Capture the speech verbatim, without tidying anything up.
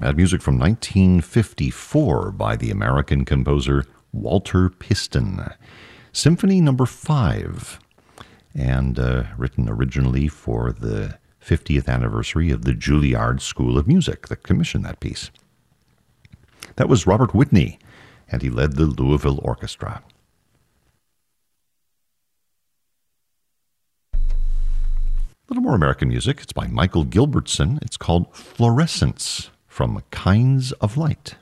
That music from nineteen fifty-four by the American composer Walter Piston. Symphony number five, and uh, written originally for the fiftieth anniversary of the Juilliard School of Music that commissioned that piece. That was Robert Whitney, and he led the Louisville Orchestra. A little more American music. It's by Michael Gilbertson. It's called Fluorescence from Kinds of Light.